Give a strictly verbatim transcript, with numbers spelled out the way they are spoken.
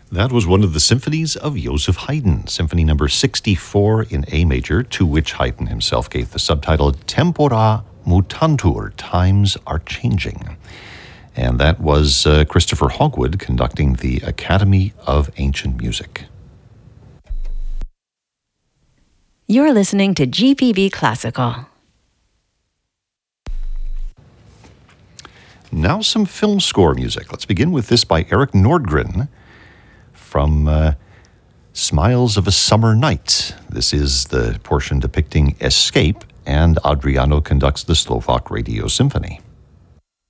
That was one of the symphonies of Joseph Haydn, Symphony number sixty-four in A major, to which Haydn himself gave the subtitle Tempora Mutantur, Times Are Changing. And that was uh, Christopher Hogwood conducting the Academy of Ancient Music. You're listening to G P B Classical. Now some film score music. Let's begin with this by Eric Nordgren from uh, Smiles of a Summer Night. This is the portion depicting Escape, and Adriano conducts the Slovak Radio Symphony.